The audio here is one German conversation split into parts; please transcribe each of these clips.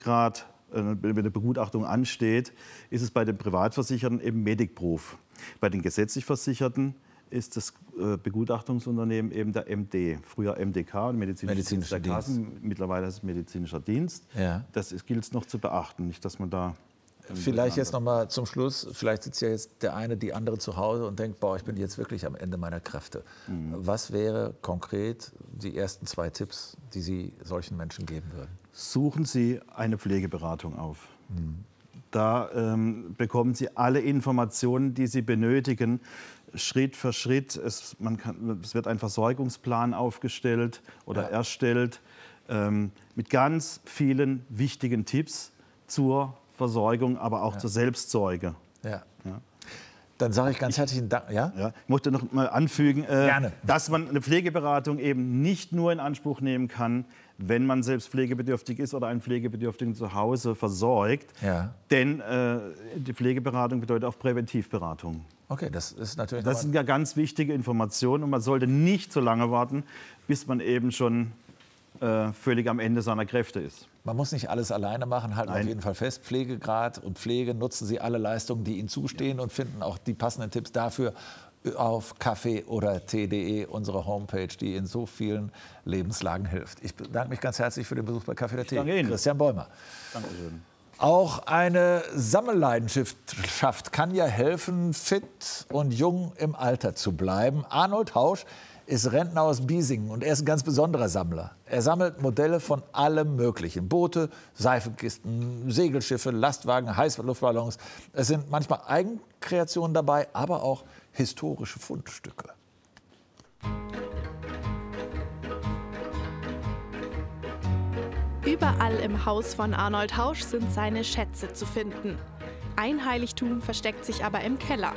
gerade wenn eine Begutachtung ansteht, ist es bei den Privatversicherten eben Medicproof. Bei den gesetzlich Versicherten ist das Begutachtungsunternehmen eben der MD, früher MDK, medizinischer Dienst der Kassen, mittlerweile ist es medizinischer Dienst. Ja. Das gilt es noch zu beachten, nicht, dass man da... Vielleicht jetzt noch mal zum Schluss, vielleicht sitzt ja jetzt der eine, die andere zu Hause und denkt, boah, ich bin jetzt wirklich am Ende meiner Kräfte. Was wäre konkret die ersten 2 Tipps, die Sie solchen Menschen geben würden? Suchen Sie eine Pflegeberatung auf. Da bekommen Sie alle Informationen, die Sie benötigen, Schritt für Schritt. Es wird ein Versorgungsplan aufgestellt oder erstellt mit ganz vielen wichtigen Tipps zur Versorgung, aber auch zur Selbstsorge. Ja. Dann sage ich ganz herzlichen Dank. Ja? Ich möchte noch mal anfügen, dass man eine Pflegeberatung eben nicht nur in Anspruch nehmen kann, wenn man selbst pflegebedürftig ist oder einen Pflegebedürftigen zu Hause versorgt. Ja. Denn die Pflegeberatung bedeutet auch Präventivberatung. Okay, das ist natürlich... Das sind ja ganz wichtige Informationen und man sollte nicht so lange warten, bis man eben schon völlig am Ende seiner Kräfte ist. Man muss nicht alles alleine machen, halten auf jeden Fall fest. Pflegegrad und Pflege, nutzen Sie alle Leistungen, die Ihnen zustehen und finden auch die passenden Tipps dafür auf kaffee oder tee.de, unsere Homepage, die in so vielen Lebenslagen hilft. Ich bedanke mich ganz herzlich für den Besuch bei Kaffee oder Tee. Danke Ihnen. Christian Bäumer. Dankeschön. Auch eine Sammelleidenschaft kann ja helfen, fit und jung im Alter zu bleiben. Arnold Hausch ist Rentner aus Biesingen und er ist ein ganz besonderer Sammler. Er sammelt Modelle von allem Möglichen. Boote, Seifenkisten, Segelschiffe, Lastwagen, Heißluftballons. Es sind manchmal Eigenkreationen dabei, aber auch historische Fundstücke. Überall im Haus von Arnold Hausch sind seine Schätze zu finden. Ein Heiligtum versteckt sich aber im Keller.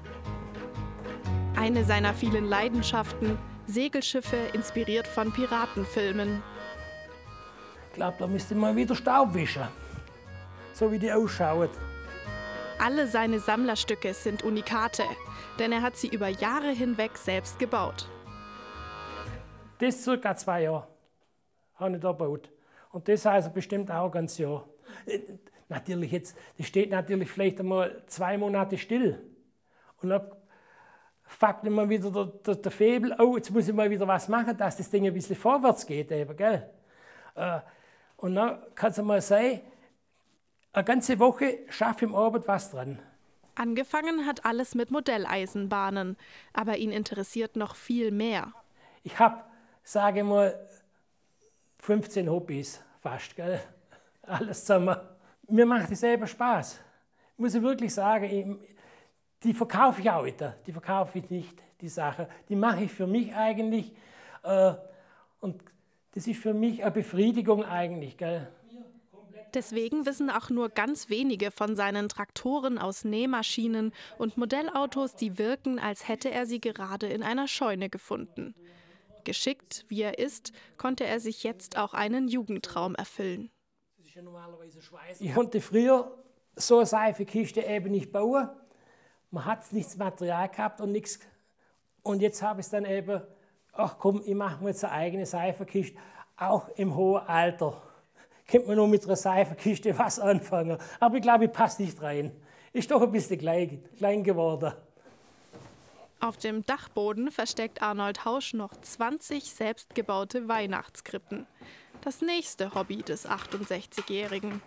Eine seiner vielen Leidenschaften, Segelschiffe inspiriert von Piratenfilmen. Ich glaube, da müsste man wieder Staub wischen, so wie die ausschauen. Alle seine Sammlerstücke sind Unikate, denn er hat sie über Jahre hinweg selbst gebaut. Das circa 2 Jahre habe ich da gebaut. Und das also bestimmt auch ein ganzes Jahr. Natürlich jetzt, das steht natürlich vielleicht einmal 2 Monate still. Und dann fuckt immer wieder der Faible, oh, jetzt muss ich mal wieder was machen, dass das Ding ein bisschen vorwärts geht, eben, gell? Und dann kann es mal sein, eine ganze Woche schaffe ich im Abend was dran. Angefangen hat alles mit Modelleisenbahnen, aber ihn interessiert noch viel mehr. Ich habe, sage ich mal, 15 Hobbys fast, gell? Alles zusammen. Mir macht es selber Spaß. Muss ich wirklich sagen, die verkaufe ich auch wieder. Die verkaufe ich nicht, die Sache. Die mache ich für mich eigentlich. Und das ist für mich eine Befriedigung eigentlich, gell? Deswegen wissen auch nur ganz wenige von seinen Traktoren aus Nähmaschinen und Modellautos, die wirken, als hätte er sie gerade in einer Scheune gefunden. Geschickt, wie er ist, konnte er sich jetzt auch einen Jugendtraum erfüllen. Ich konnte früher so eine Seifenkiste eben nicht bauen. Man hat nichts Material gehabt und nichts. Und jetzt habe ich es dann eben, ach komm, ich mache mir jetzt eine eigene Seifenkiste, auch im hohen Alter. Könnte man nur mit einer Seifenkiste was anfangen. Aber ich glaube, ich passe nicht rein. Ist doch ein bisschen klein geworden. Auf dem Dachboden versteckt Arnold Hausch noch 20 selbstgebaute Weihnachtskrippen. Das nächste Hobby des 68-Jährigen.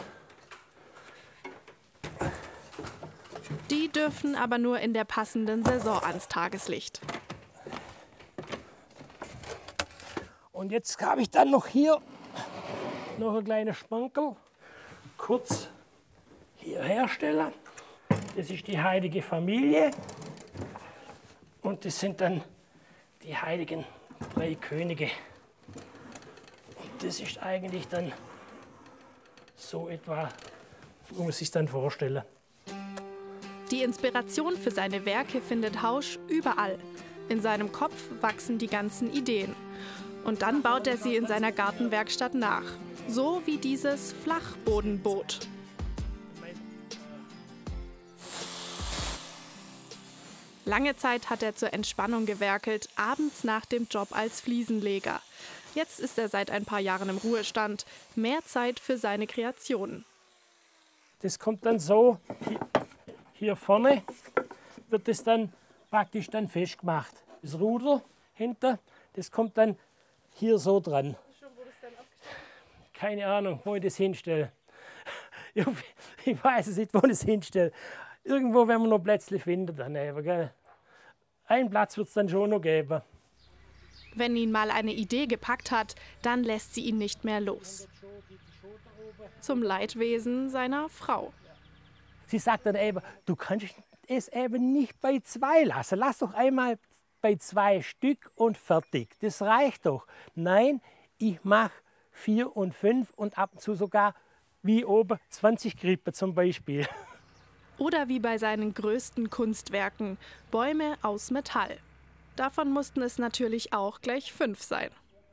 Die dürfen aber nur in der passenden Saison ans Tageslicht. Und jetzt habe ich dann noch hier noch ein kleines Schmankerl. Kurz hier herstellen. Das ist die heilige Familie. Und das sind dann die heiligen 3 Könige. Und das ist eigentlich dann so etwa, wie man sich dann vorstellen. Die Inspiration für seine Werke findet Hausch überall. In seinem Kopf wachsen die ganzen Ideen. Und dann baut er sie in seiner Gartenwerkstatt nach. So wie dieses Flachbodenboot. Lange Zeit hat er zur Entspannung gewerkelt, abends nach dem Job als Fliesenleger. Jetzt ist er seit ein paar Jahren im Ruhestand. Mehr Zeit für seine Kreationen. Das kommt dann so, hier vorne wird das dann praktisch dann festgemacht. Das Ruder hinter, das kommt dann hier so dran. Keine Ahnung, wo ich das hinstelle. Ich weiß es nicht, wo ich das hinstelle. Irgendwo werden wir noch Plätzchen finden daneben, gell? Einen Platz wird es dann schon noch geben. Wenn ihn mal eine Idee gepackt hat, dann lässt sie ihn nicht mehr los. Zum Leidwesen seiner Frau. Sie sagt dann eben, du kannst es eben nicht bei 2 lassen. Lass doch einmal bei 2 Stück und fertig. Das reicht doch. Nein, ich mache 4 und 5 und ab und zu sogar wie oben 20 Krippe zum Beispiel. Oder wie bei seinen größten Kunstwerken, Bäume aus Metall. Davon mussten es natürlich auch gleich 5 sein.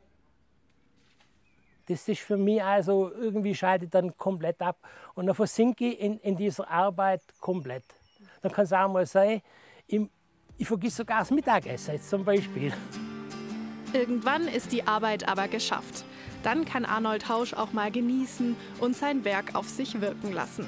Das ist für mich also, irgendwie schalte ich dann komplett ab. Und dann versinke ich in dieser Arbeit komplett. Dann kann es auch mal sein, ich vergesse sogar das Mittagessen jetzt zum Beispiel. Irgendwann ist die Arbeit aber geschafft. Dann kann Arnold Hausch auch mal genießen und sein Werk auf sich wirken lassen.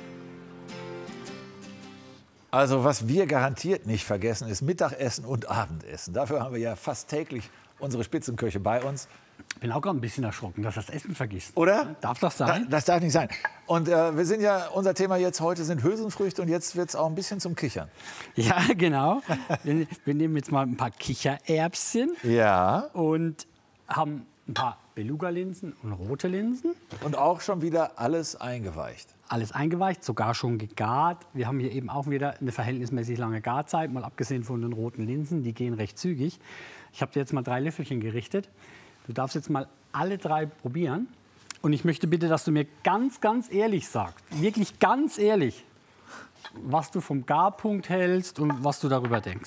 Also was wir garantiert nicht vergessen, ist Mittagessen und Abendessen. Dafür haben wir ja fast täglich unsere Spitzenköche bei uns. Ich bin auch gerade ein bisschen erschrocken, dass das Essen vergisst. Oder? Darf das sein? Das darf nicht sein. Und wir sind ja, unser Thema jetzt heute sind Hülsenfrüchte und jetzt wird es auch ein bisschen zum Kichern. Ja, genau. Wir nehmen jetzt mal ein paar Kichererbschen Ja. und haben ein paar Beluga-Linsen und rote Linsen. Und auch schon wieder alles eingeweicht. Alles eingeweicht, sogar schon gegart. Wir haben hier eben auch wieder eine verhältnismäßig lange Garzeit, mal abgesehen von den roten Linsen, die gehen recht zügig. Ich habe dir jetzt mal 3 Löffelchen gerichtet. Du darfst jetzt mal alle 3 probieren. Und ich möchte bitte, dass du mir ganz, ganz ehrlich sagst, wirklich ganz ehrlich, was du vom Garpunkt hältst und was du darüber denkst.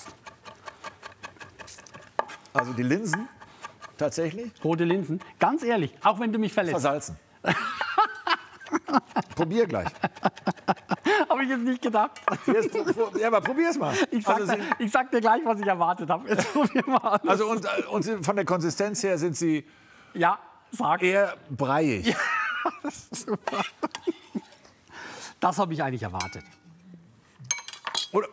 Also die Linsen, tatsächlich? Rote Linsen, ganz ehrlich, auch wenn du mich verletzt. Versalzen. Probier gleich. Habe ich jetzt nicht gedacht. Ja, aber probier's mal. Ich sag dir gleich, was ich erwartet habe. Jetzt probier mal. Also und von der Konsistenz her sind sie ja, sag. eher breiig. Ja, das ist super. Das habe ich eigentlich erwartet. Oder?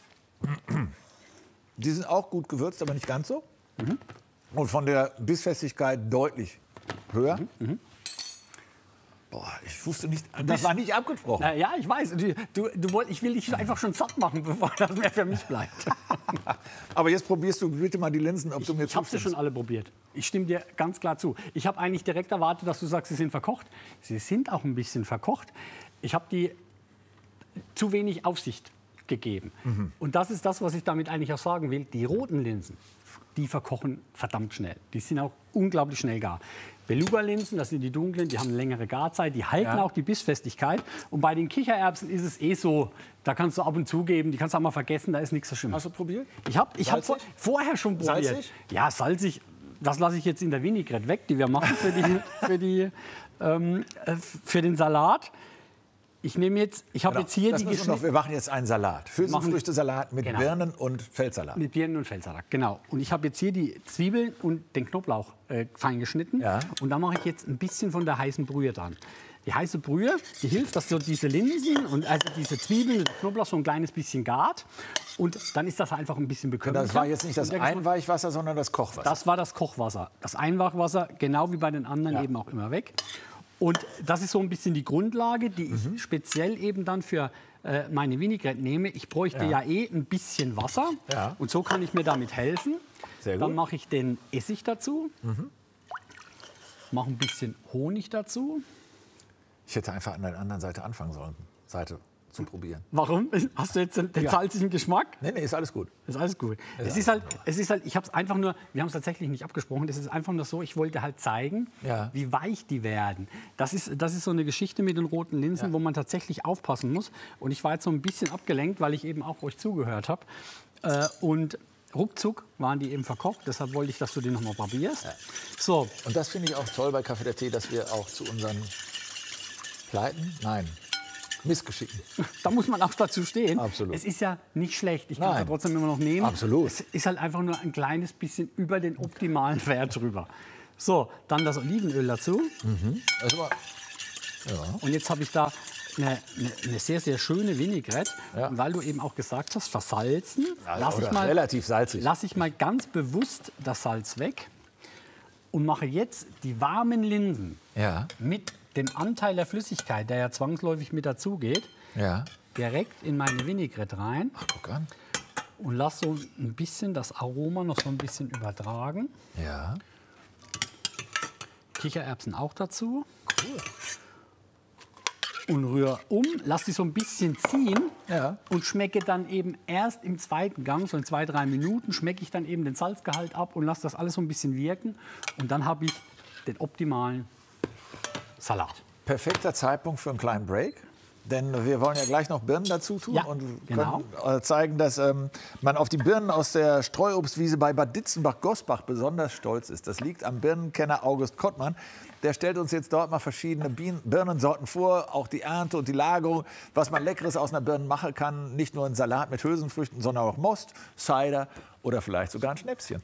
Die sind auch gut gewürzt, aber nicht ganz so. Mhm. Und von der Bissfestigkeit deutlich höher. Mhm. Boah, ich wusste nicht, das war nicht abgesprochen. Ja, ich weiß. Ich will dich einfach schon satt machen, bevor das mehr für mich bleibt. Aber jetzt probierst du bitte mal die Linsen, ob du mir zustimmst. Ich habe sie schon alle probiert. Ich stimme dir ganz klar zu. Ich habe eigentlich direkt erwartet, dass du sagst, sie sind verkocht. Sie sind auch ein bisschen verkocht. Ich habe die zu wenig Aufsicht gegeben. Mhm. Und das ist das, was ich damit eigentlich auch sagen will. Die roten Linsen, die verkochen verdammt schnell. Die sind auch unglaublich schnell gar. Beluga-Linsen, das sind die dunklen, die haben eine längere Garzeit, die halten auch die Bissfestigkeit. Und bei den Kichererbsen ist es eh so, da kannst du ab und zu geben, die kannst du auch mal vergessen, da ist nichts so schlimm. Hast du probiert? Ich hab vorher schon probiert. Salzig? Ja, salzig. Das lasse ich jetzt in der Vinaigrette weg, die wir machen für den Salat. Ich habe jetzt hier wir machen jetzt einen Salat. Hülsenfrüchte-Salat mit Birnen und Feldsalat. Mit Birnen und Feldsalat, genau. Und ich habe jetzt hier die Zwiebeln und den Knoblauch fein geschnitten. Ja. Und da mache ich jetzt ein bisschen von der heißen Brühe dran. Die heiße Brühe, die hilft, dass so diese Linsen und also diese Zwiebeln und Knoblauch so ein kleines bisschen gart. Und dann ist das einfach ein bisschen bekömmlicher. Das war jetzt nicht das Einweichwasser, sondern das Kochwasser. Das war das Kochwasser. Das Einweichwasser, genau wie bei den anderen, eben auch immer weg. Und das ist so ein bisschen die Grundlage, die ich speziell eben dann für meine Vinaigrette nehme. Ich bräuchte ja ein bisschen Wasser und so kann ich mir damit helfen. Sehr gut. Dann mache ich den Essig dazu, mache ein bisschen Honig dazu. Ich hätte einfach an der anderen Seite anfangen sollen, Seite zu probieren. Warum? Hast du jetzt den salzigen Geschmack? Nee, ist alles gut. Ist alles gut. Es ist halt, ich habe es einfach nur, wir haben es tatsächlich nicht abgesprochen, es ist einfach nur so, ich wollte halt zeigen, wie weich die werden. Das ist so eine Geschichte mit den roten Linsen, wo man tatsächlich aufpassen muss. Und ich war jetzt so ein bisschen abgelenkt, weil ich eben auch euch zugehört habe. Und ruckzuck waren die eben verkocht, deshalb wollte ich, dass du die noch mal probierst. Ja. So. Und das finde ich auch toll bei Kaffee der Tee, dass wir auch zu unseren Pleiten, Missgeschicken. Da muss man auch dazu stehen. Absolut. Es ist ja nicht schlecht. Ich kann es ja Nein. trotzdem immer noch nehmen. Absolut. Es ist halt einfach nur ein kleines bisschen über den optimalen Wert drüber. So, dann das Olivenöl dazu. Also, Und jetzt habe ich da eine sehr, sehr schöne Vinaigrette. Ja. Weil du eben auch gesagt hast, versalzen. Lass oder ich mal, relativ salzig. lasse ich mal ganz bewusst das Salz weg und mache jetzt die warmen Linsen Ja, mit dem Anteil der Flüssigkeit, der ja zwangsläufig mit dazugeht, ja. direkt in meine Vinaigrette rein Ach, guck an. und lasse so ein bisschen das Aroma noch so ein bisschen übertragen. Ja. Kichererbsen auch dazu. Und rühre um, lasse die so ein bisschen ziehen Ja. und schmecke dann eben erst im zweiten Gang, so in 2-3 Minuten, schmecke ich dann eben den Salzgehalt ab und lasse das alles so ein bisschen wirken. Und dann habe ich den optimalen Salat. Perfekter Zeitpunkt für einen kleinen Break. Denn wir wollen ja gleich noch Birnen dazu tun Ja, und genau. können zeigen, dass man auf die Birnen aus der Streuobstwiese bei Bad Ditzenbach-Gosbach besonders stolz ist. Das liegt am Birnenkenner August Kottmann. Der stellt uns jetzt dort mal verschiedene Birnensorten vor, auch die Ernte und die Lagerung, was man Leckeres aus einer Birne machen kann. Nicht nur ein Salat mit Hülsenfrüchten, sondern auch Most, Cider oder vielleicht sogar ein Schnäpschen.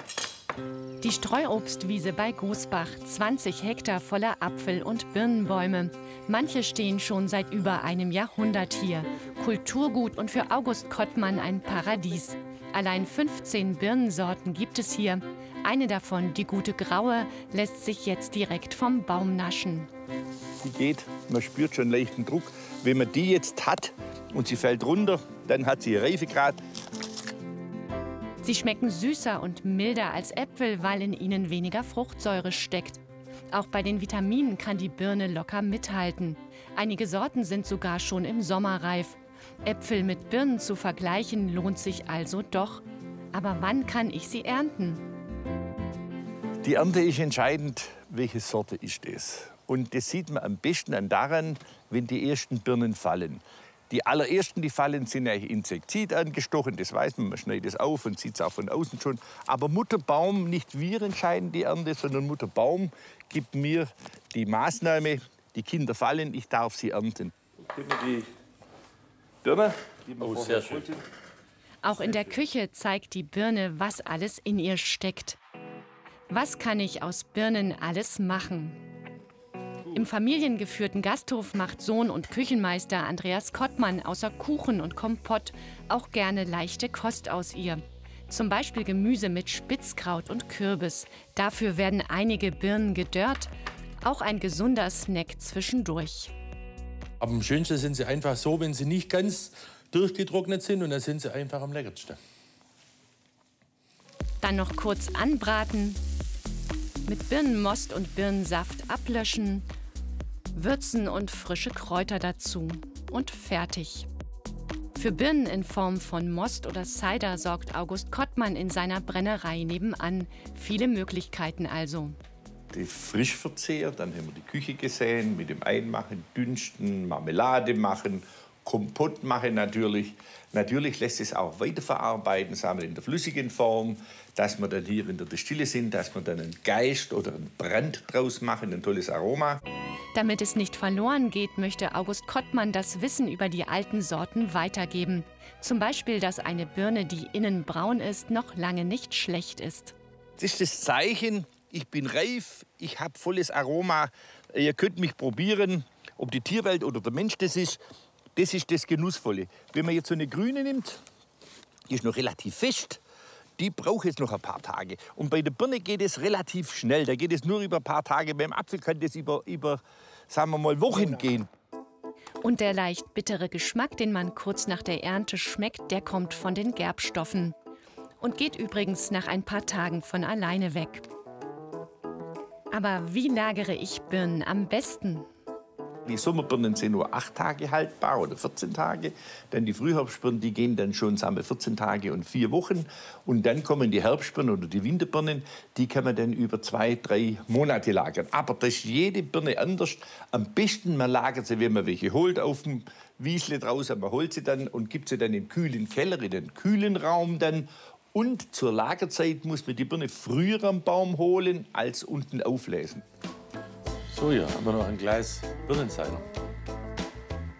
Die Streuobstwiese bei Gosbach, 20 Hektar voller Apfel- und Birnenbäume. Manche stehen schon seit über einem Jahrhundert hier. Kulturgut und für August Kottmann ein Paradies. Allein 15 Birnensorten gibt es hier. Eine davon, die gute Graue, lässt sich jetzt direkt vom Baum naschen. Die geht, man spürt schon leichten Druck. Wenn man die jetzt hat und sie fällt runter, dann hat sie Reifegrad. Sie schmecken süßer und milder als Äpfel, weil in ihnen weniger Fruchtsäure steckt. Auch bei den Vitaminen kann die Birne locker mithalten. Einige Sorten sind sogar schon im Sommer reif. Äpfel mit Birnen zu vergleichen lohnt sich also doch. Aber wann kann ich sie ernten? Die Ernte ist entscheidend, welche Sorte ist das. Und das sieht man am besten daran, wenn die ersten Birnen fallen. Die allerersten, die fallen, sind eigentlich Insektizid angestochen, das weiß man, man schneidet es auf und sieht es auch von außen schon. Aber Mutterbaum, nicht wir entscheiden die Ernte, sondern Mutterbaum gibt mir die Maßnahme, die Kinder fallen, ich darf sie ernten. Die Birne, die wir sehr schön. Auch in der Küche zeigt die Birne, was alles in ihr steckt. Was kann ich aus Birnen alles machen? Im familiengeführten Gasthof macht Sohn und Küchenmeister Andreas Kottmann außer Kuchen und Kompott auch gerne leichte Kost aus ihr. Zum Beispiel Gemüse mit Spitzkraut und Kürbis. Dafür werden einige Birnen gedörrt. Auch ein gesunder Snack zwischendurch. Aber am schönsten sind sie einfach so, wenn sie nicht ganz durchgetrocknet sind. Und dann sind sie einfach am leckersten. Dann noch kurz anbraten, mit Birnenmost und Birnensaft ablöschen, würzen und frische Kräuter dazu und fertig. Für Birnen in Form von Most oder Cider sorgt August Kottmann in seiner Brennerei nebenan. Viele Möglichkeiten also. Die Frischverzehr, dann haben wir die Küche gesehen, mit dem Einmachen, Dünsten, Marmelade machen, Kompott machen natürlich. Natürlich lässt es auch weiterverarbeiten, sagen wir in der flüssigen Form, dass wir dann hier in der Destille sind, dass wir dann einen Geist oder einen Brand draus machen, ein tolles Aroma. Damit es nicht verloren geht, möchte August Kottmann das Wissen über die alten Sorten weitergeben. Zum Beispiel, dass eine Birne, die innen braun ist, noch lange nicht schlecht ist. Das ist das Zeichen, ich bin reif, ich habe volles Aroma. Ihr könnt mich probieren, ob die Tierwelt oder der Mensch das ist. Das ist das Genussvolle. Wenn man jetzt so eine grüne nimmt, die ist noch relativ fest, die braucht jetzt noch ein paar Tage. Und bei der Birne geht es relativ schnell. Da geht es nur über ein paar Tage. Beim Apfel kann das über sagen wir mal, Wochen gehen. Und der leicht bittere Geschmack, den man kurz nach der Ernte schmeckt, der kommt von den Gerbstoffen. Und geht übrigens nach ein paar Tagen von alleine weg. Aber wie lagere ich Birnen am besten? Die Sommerbirnen sind nur 8 Tage haltbar oder 14 Tage. Dann die Frühherbstbirnen, die gehen dann schon sagen wir, 14 Tage und 4 Wochen. Und dann kommen die Herbstbirnen oder die Winterbirnen, die kann man dann über 2-3 Monate lagern. Aber das ist jede Birne anders. Am besten man lagert sie, wenn man welche holt, auf dem Wiesle draußen. Man holt sie dann und gibt sie dann im kühlen Keller, in den kühlen Raum dann. Und zur Lagerzeit muss man die Birne früher am Baum holen, als unten auflesen. So, ja, haben wir noch ein Glas Birnensider.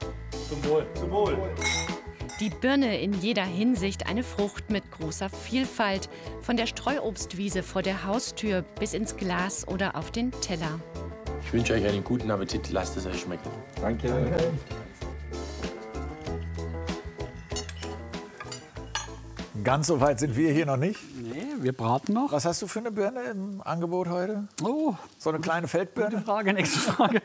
Zum Wohl. Zum Wohl. Die Birne in jeder Hinsicht eine Frucht mit großer Vielfalt. Von der Streuobstwiese vor der Haustür bis ins Glas oder auf den Teller. Ich wünsche euch einen guten Appetit. Lasst es euch schmecken. Danke. Ganz so weit sind wir hier noch nicht. Nee, wir braten noch. Was hast du für eine Birne im Angebot heute? Oh, So eine kleine Feldbirne? gute Frage, nächste Frage.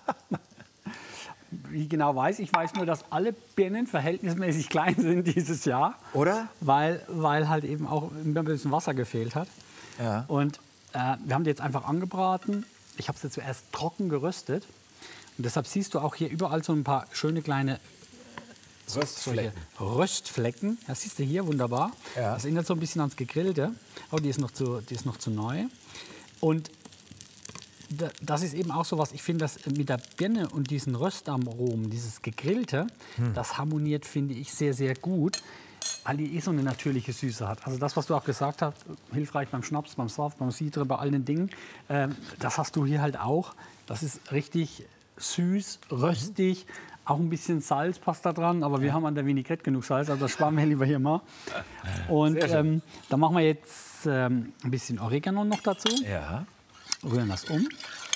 Wie genau weiß ich weiß nur, dass alle Birnen verhältnismäßig klein sind dieses Jahr. Oder? Weil halt eben auch ein bisschen Wasser gefehlt hat. Ja. Und wir haben die jetzt einfach angebraten. Ich habe sie zuerst trocken geröstet. Und deshalb siehst du auch hier überall so ein paar schöne kleine solche Röstflecken. Das siehst du hier wunderbar. Ja. Das erinnert so ein bisschen ans Gegrillte. Oh, die ist noch zu neu. Und das ist eben auch so was, ich finde, das mit der Birne und diesen Röstaromen, dieses Gegrillte, das harmoniert, finde ich, sehr, sehr gut, weil die so eine natürliche Süße hat. Also das, was du auch gesagt hast, hilfreich beim Schnaps, beim Saft, beim Cidre, bei all den Dingen, das hast du hier halt auch. Das ist richtig süß, röstig, auch ein bisschen Salz passt da dran, aber wir haben an der Vinaigrette genug Salz, also das sparen wir lieber hier mal. Und dann machen wir jetzt ein bisschen Oregano noch dazu. Ja. Rühren das um.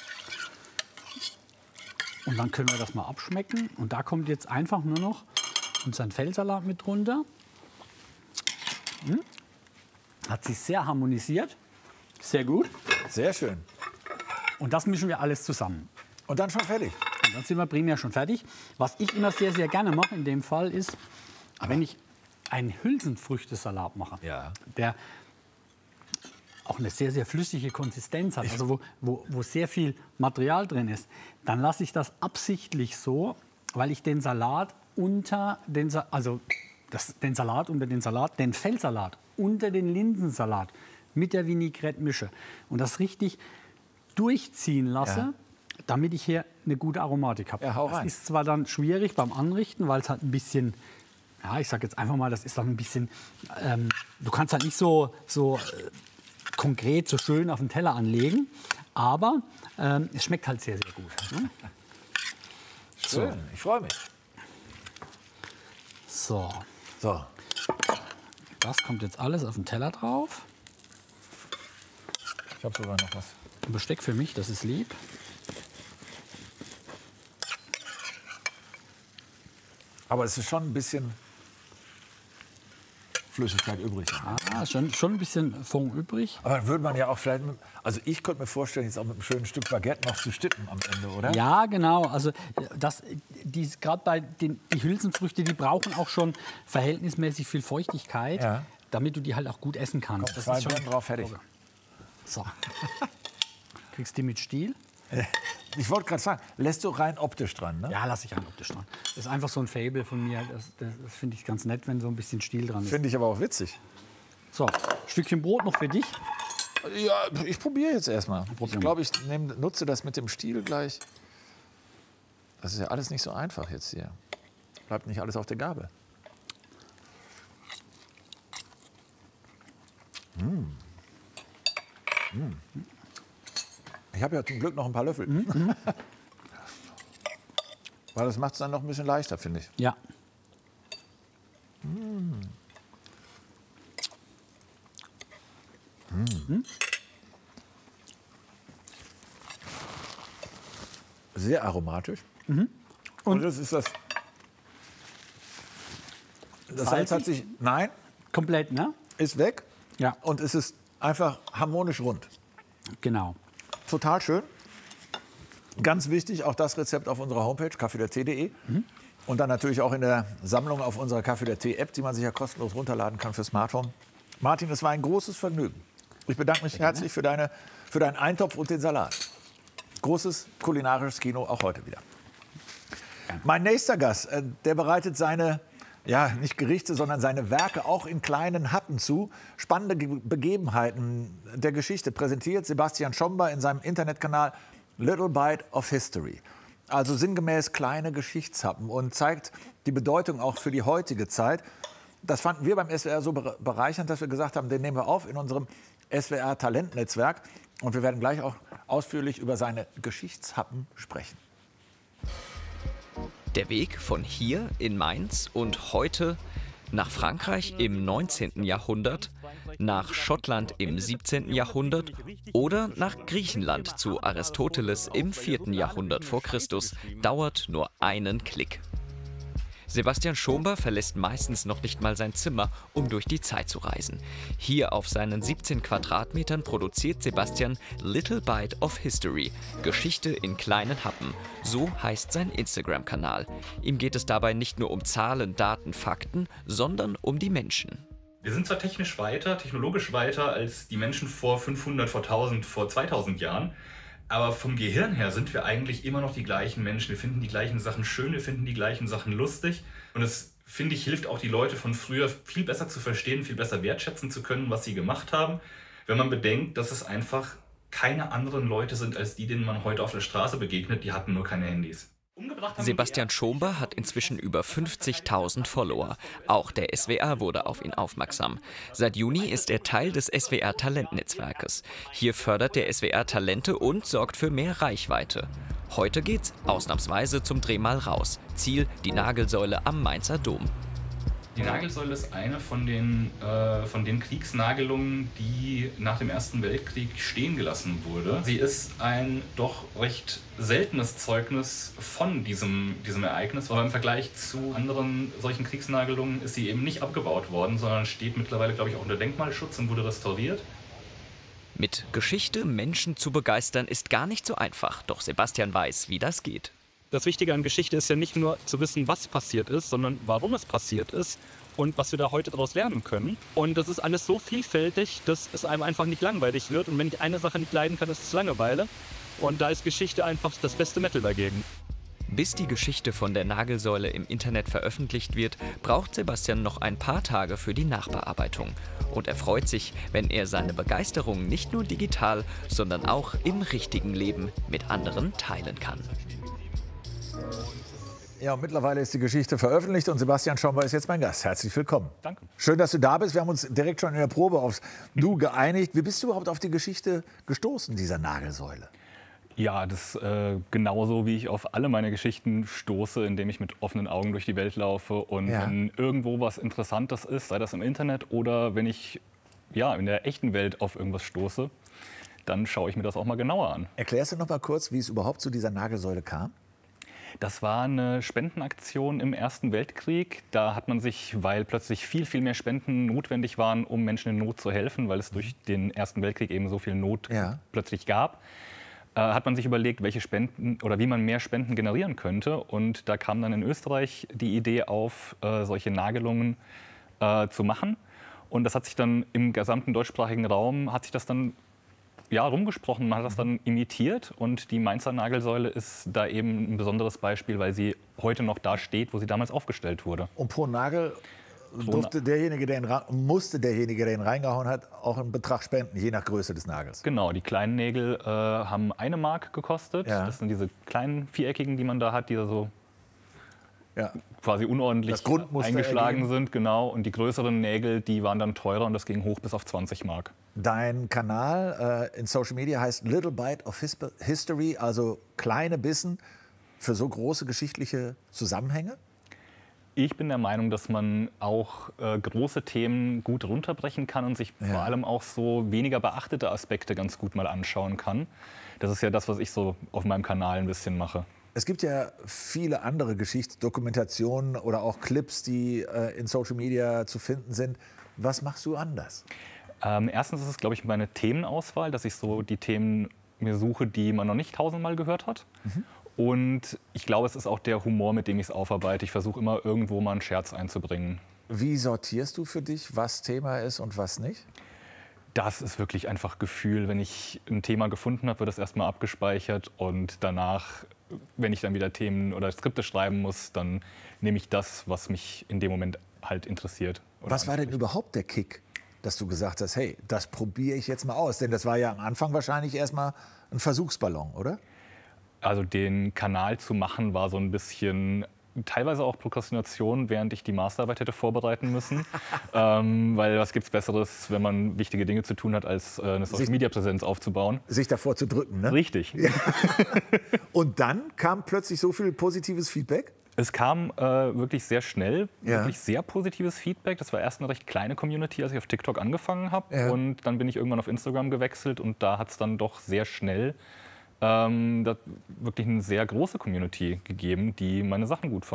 Und dann können wir das mal abschmecken. Und da kommt jetzt einfach nur noch unser Feldsalat mit runter. Hat sich sehr harmonisiert. Sehr gut. Sehr schön. Und das mischen wir alles zusammen. Und dann schon fertig. Und dann sind wir primär schon fertig. Was ich immer sehr, sehr gerne mache in dem Fall ist, wenn ich einen Hülsenfrüchtesalat mache, Ja. der auch eine sehr, sehr flüssige Konsistenz hat, also wo sehr viel Material drin ist, dann lasse ich das absichtlich so, weil ich den Salat unter den, den Salat unter den Salat, den Feldsalat unter den Linsensalat mit der Vinaigrette mische und das richtig durchziehen lasse, damit ich hier eine gute Aromatik habe. Ja, hau rein. Das ist zwar dann schwierig beim Anrichten, weil es halt ein bisschen, ja, ich sage jetzt einfach mal, das ist dann ein bisschen, du kannst halt nicht so konkret so schön auf den Teller anlegen, aber es schmeckt halt sehr, sehr gut. Ne? Schön, ich freue mich. So, So, das kommt jetzt alles auf den Teller drauf. ich habe sogar noch was. Ein Besteck für mich, das ist lieb. Aber es ist schon ein bisschen Flüssigkeit übrig. Ah, schon ein bisschen Fond übrig. Aber würde man ja auch vielleicht, also ich könnte mir vorstellen, jetzt auch mit einem schönen Stück Baguette noch zu stippen am Ende, oder? Ja, genau. Also gerade bei die Hülsenfrüchte, die brauchen auch schon verhältnismäßig viel Feuchtigkeit, Ja. damit du die halt auch gut essen kannst. Komm, zwei Birnen drauf, fertig. So. Kriegst die mit Stiel? Ich wollte gerade sagen, lässt du rein optisch dran, ne? Ja, lasse ich rein optisch dran. Das ist einfach so ein Faible von mir. Das finde ich ganz nett, wenn so ein bisschen Stiel dran ist. Finde ich aber auch witzig. So, Stückchen Brot noch für dich. Ja, ich probiere jetzt erstmal. Probier Ich glaube, ich nutze das mit dem Stiel gleich. Das ist ja alles nicht so einfach jetzt hier. Bleibt nicht alles auf der Gabel. Ich habe ja zum Glück noch ein paar Löffel. Weil das macht es dann noch ein bisschen leichter, finde ich. Ja. Sehr aromatisch. Und das ist das. Das Salz hat sich. Nein, Komplett, ne? ist weg. Ja. Und es ist einfach harmonisch rund. Genau. Total schön. Ganz wichtig, auch das Rezept auf unserer Homepage, kaffeedertee.de. Und dann natürlich auch in der Sammlung auf unserer Kaffee der Tee-App, die man sich ja kostenlos runterladen kann für Smartphone. Martin, es war ein großes Vergnügen. Ich bedanke mich herzlich für deinen Eintopf und den Salat. Großes kulinarisches Kino auch heute wieder. Mein nächster Gast, der bereitet seine, ja, nicht Gerichte, sondern seine Werke auch in kleinen Happen zu. Spannende Begebenheiten der Geschichte präsentiert Sebastian Schomber in seinem Internetkanal Little Bite of History. Also sinngemäß kleine Geschichtshappen und zeigt die Bedeutung auch für die heutige Zeit. Das fanden wir beim SWR so bereichernd, dass wir gesagt haben, den nehmen wir auf in unserem SWR Talentnetzwerk. Und wir werden gleich auch ausführlich über seine Geschichtshappen sprechen. Der Weg von hier in Mainz und heute nach Frankreich im 19. Jahrhundert, nach Schottland im 17. Jahrhundert oder nach Griechenland zu Aristoteles im 4. Jahrhundert vor Christus dauert nur einen Klick. Sebastian Schomber verlässt meistens noch nicht mal sein Zimmer, um durch die Zeit zu reisen. Hier auf seinen 17 Quadratmetern produziert Sebastian Little Bite of History, Geschichte in kleinen Happen. So heißt sein Instagram-Kanal. Ihm geht es dabei nicht nur um Zahlen, Daten, Fakten, sondern um die Menschen. Wir sind zwar technisch weiter, technologisch weiter als die Menschen vor 500, vor 1000, vor 2000 Jahren, aber vom Gehirn her sind wir eigentlich immer noch die gleichen Menschen. Wir finden die gleichen Sachen schön, wir finden die gleichen Sachen lustig. Und es, finde ich, hilft auch die Leute von früher viel besser zu verstehen, viel besser wertschätzen zu können, was sie gemacht haben. Wenn man bedenkt, dass es einfach keine anderen Leute sind als die, denen man heute auf der Straße begegnet, die hatten nur keine Handys. Sebastian Schomber hat inzwischen über 50.000 Follower. Auch der SWR wurde auf ihn aufmerksam. Seit Juni ist er Teil des SWR-Talentnetzwerkes. Hier fördert der SWR Talente und sorgt für mehr Reichweite. Heute geht's ausnahmsweise zum Dreh mal raus. Ziel, die Nagelsäule am Mainzer Dom. Die Nagelsäule ist eine von den Kriegsnagelungen, die nach dem Ersten Weltkrieg stehen gelassen wurde. Sie ist ein doch recht seltenes Zeugnis von diesem Ereignis, weil im Vergleich zu anderen solchen Kriegsnagelungen ist sie eben nicht abgebaut worden, sondern steht mittlerweile, glaube ich, auch unter Denkmalschutz und wurde restauriert. Mit Geschichte Menschen zu begeistern ist gar nicht so einfach, doch Sebastian weiß, wie das geht. Das Wichtige an Geschichte ist ja nicht nur zu wissen, was passiert ist, sondern warum es passiert ist und was wir da heute daraus lernen können. Und das ist alles so vielfältig, dass es einem einfach nicht langweilig wird. Und wenn ich eine Sache nicht leiden kann, ist es Langeweile. Und da ist Geschichte einfach das beste Mittel dagegen. Bis die Geschichte von der Nagelsäule im Internet veröffentlicht wird, braucht Sebastian noch ein paar Tage für die Nachbearbeitung. Und er freut sich, wenn er seine Begeisterung nicht nur digital, sondern auch im richtigen Leben mit anderen teilen kann. Ja, und mittlerweile ist die Geschichte veröffentlicht und Sebastian Schomber ist jetzt mein Gast. Herzlich willkommen. Danke. Schön, dass du da bist. Wir haben uns direkt schon in der Probe aufs Du geeinigt. Wie bist du überhaupt auf die Geschichte gestoßen, dieser Nagelsäule? Ja, das genauso, wie ich auf alle meine Geschichten stoße, indem ich mit offenen Augen durch die Welt laufe. Und wenn irgendwo was Interessantes ist, sei das im Internet oder wenn ich in der echten Welt auf irgendwas stoße, dann schaue ich mir das auch mal genauer an. Erklärst du noch mal kurz, wie es überhaupt zu dieser Nagelsäule kam? Das war eine Spendenaktion im Ersten Weltkrieg. Da hat man sich, weil plötzlich viel, viel mehr Spenden notwendig waren, um Menschen in Not zu helfen, weil es durch den Ersten Weltkrieg eben so viel Not plötzlich gab, hat man sich überlegt, welche Spenden oder wie man mehr Spenden generieren könnte. Und da kam dann in Österreich die Idee auf, solche Nagelungen zu machen. Und das hat sich dann im gesamten deutschsprachigen Raum, hat sich das dann rumgesprochen, man hat das dann imitiert und die Mainzer Nagelsäule ist da eben ein besonderes Beispiel, weil sie heute noch da steht, wo sie damals aufgestellt wurde. Und pro Nagel musste derjenige, der ihn reingehauen hat, auch einen Betrag spenden, je nach Größe des Nagels. Genau, die kleinen Nägel haben 1 Mark gekostet. Ja. Das sind diese kleinen viereckigen, die man da hat, die da so quasi unordentlich eingeschlagen sind. Genau. Und die größeren Nägel, die waren dann teurer und das ging hoch bis auf 20 Mark. Dein Kanal in Social Media heißt Little Bite of History, also kleine Bissen für so große geschichtliche Zusammenhänge? Ich bin der Meinung, dass man auch große Themen gut runterbrechen kann und sich vor allem auch so weniger beachtete Aspekte ganz gut mal anschauen kann. Das ist ja das, was ich so auf meinem Kanal ein bisschen mache. Es gibt ja viele andere Geschichtsdokumentationen oder auch Clips, die in Social Media zu finden sind. Was machst du anders? Erstens ist es, glaube ich, meine Themenauswahl, dass ich so die Themen mir suche, die man noch nicht 1000-mal gehört hat. Und ich glaube, es ist auch der Humor, mit dem ich es aufarbeite. Ich versuche immer, irgendwo mal einen Scherz einzubringen. Wie sortierst du für dich, was Thema ist und was nicht? Das ist wirklich einfach Gefühl. Wenn ich ein Thema gefunden habe, wird das erstmal abgespeichert. Und danach, wenn ich dann wieder Themen oder Skripte schreiben muss, dann nehme ich das, was mich in dem Moment halt interessiert. Was war denn überhaupt der Kick, dass du gesagt hast, hey, das probiere ich jetzt mal aus? Denn das war ja am Anfang wahrscheinlich erstmal ein Versuchsballon, oder? Also den Kanal zu machen war so ein bisschen teilweise auch Prokrastination, während ich die Masterarbeit hätte vorbereiten müssen. Weil was gibt's Besseres, wenn man wichtige Dinge zu tun hat, als eine Social-Media-Präsenz aufzubauen. Sich davor zu drücken, ne? Richtig. Ja. Und dann kam plötzlich so viel positives Feedback? Es kam wirklich sehr schnell, wirklich sehr positives Feedback. Das war erst eine recht kleine Community, als ich auf TikTok angefangen habe. Ja. Und dann bin ich irgendwann auf Instagram gewechselt und da hat es dann doch sehr schnell wirklich eine sehr große Community gegeben, die meine Sachen gut fand.